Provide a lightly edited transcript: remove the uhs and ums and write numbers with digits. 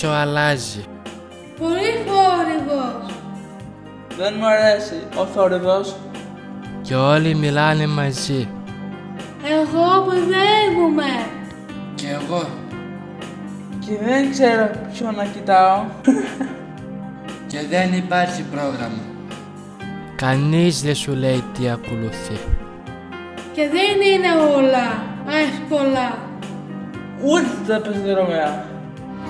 πίσω αλλάζει. Πολύ θόρυβος. Δεν μου αρέσει ο θόρυβος. Και όλοι μιλάνε μαζί. Εγώ μπερδεύομαι. Κι εγώ. Και δεν ξέρω ποιο να κοιτάω. Και δεν υπάρχει πρόγραμμα. Κανείς δεν σου λέει τι ακολουθεί. Και δεν είναι όλα εύκολα. Ούτε τα πεζοδρομία.